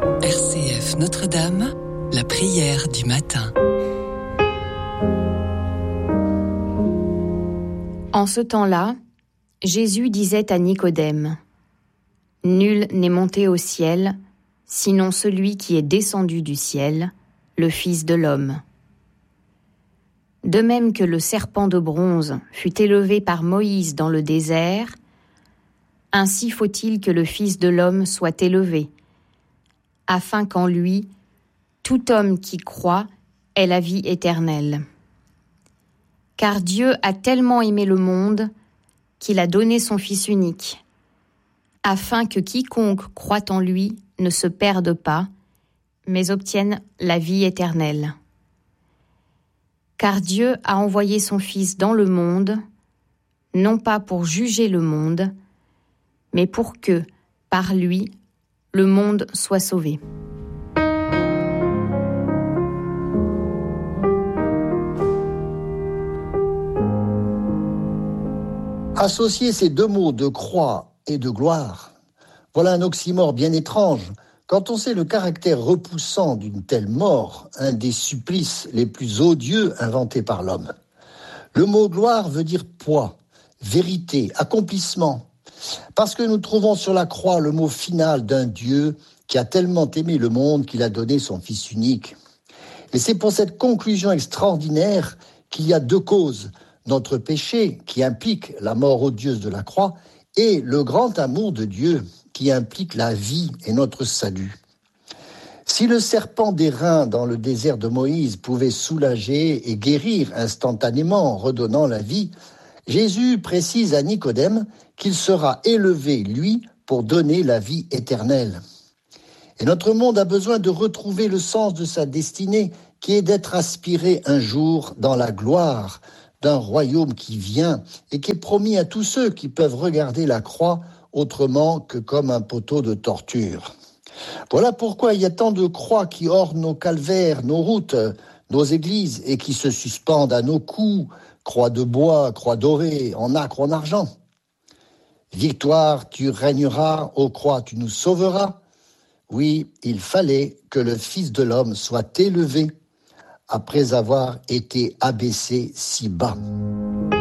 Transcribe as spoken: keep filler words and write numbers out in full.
R C F Notre-Dame, la prière du matin. En ce temps-là, Jésus disait à Nicodème : « Nul n'est monté au ciel, sinon celui qui est descendu du ciel, le Fils de l'homme. De même que le serpent de bronze fut élevé par Moïse dans le désert, ainsi faut-il que le Fils de l'homme soit élevé, afin qu'en lui, tout homme qui croit ait la vie éternelle. Car Dieu a tellement aimé le monde qu'il a donné son Fils unique, afin que quiconque croit en lui ne se perde pas, mais obtienne la vie éternelle. Car Dieu a envoyé son Fils dans le monde, non pas pour juger le monde, mais pour que, par lui, le monde soit sauvé. » Associer ces deux mots de croix et de gloire, voilà un oxymore bien étrange quand on sait le caractère repoussant d'une telle mort, un des supplices les plus odieux inventés par l'homme. Le mot gloire veut dire poids, vérité, accomplissement, parce que nous trouvons sur la croix le mot final d'un Dieu qui a tellement aimé le monde qu'il a donné son Fils unique. Et c'est pour cette conclusion extraordinaire qu'il y a deux causes: notre péché, qui implique la mort odieuse de la croix, et le grand amour de Dieu, qui implique la vie et notre salut. Si le serpent d'airain dans le désert de Moïse pouvait soulager et guérir instantanément en redonnant la vie, Jésus précise à Nicodème qu'il sera élevé, lui, pour donner la vie éternelle. Et notre monde a besoin de retrouver le sens de sa destinée, qui est d'être aspiré un jour dans la gloire d'un royaume qui vient et qui est promis à tous ceux qui peuvent regarder la croix autrement que comme un poteau de torture. Voilà pourquoi il y a tant de croix qui ornent nos calvaires, nos routes, nos églises, et qui se suspendent à nos cous, croix de bois, croix dorée, en nacre ou en argent. Victoire, tu régneras, ô croix, tu nous sauveras. Oui, il fallait que le Fils de l'homme soit élevé après avoir été abaissé si bas.